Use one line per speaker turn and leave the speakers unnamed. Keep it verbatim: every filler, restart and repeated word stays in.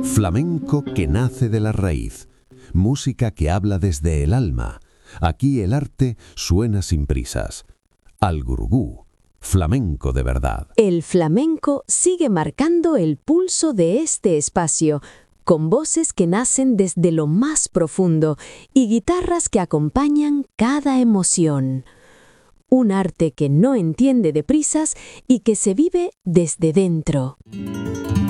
Flamenco que nace de la raíz, música que habla desde el alma. Aquí el arte suena sin prisas. Al gurugú, flamenco de verdad.
El flamenco sigue marcando el pulso de este espacio, con voces que nacen desde lo más profundo y guitarras que acompañan cada emoción. Un arte que no entiende de prisas y que se vive desde dentro.